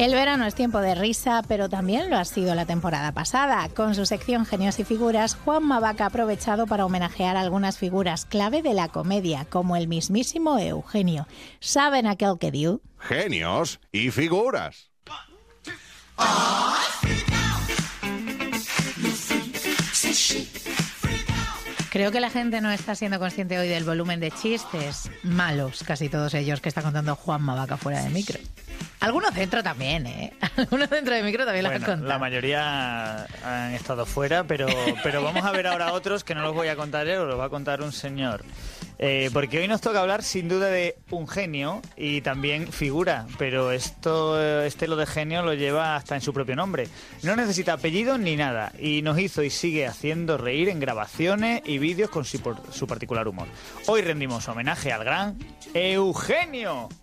El verano es tiempo de risa, pero también lo ha sido la temporada pasada. Con su sección Genios y Figuras, Juanma Vaca ha aprovechado para homenajear a algunas figuras clave de la comedia, como el mismísimo Eugenio. ¿Saben aquel que dio? Genios y figuras. Creo que la gente no está siendo consciente hoy del volumen de chistes malos, casi todos ellos, que está contando Juanma Vaca fuera de micro. Algunos dentro también, ¿eh? Algunos dentro de micro también los han contado. La mayoría han estado fuera, pero vamos a ver ahora otros que no los voy a contar yo, los va a contar un señor. Porque hoy nos toca hablar sin duda de un genio y también figura, pero lo de genio lo lleva hasta en su propio nombre. No necesita apellido ni nada y nos hizo y sigue haciendo reír en grabaciones y vídeos con su particular humor. Hoy rendimos homenaje al gran Eugenio.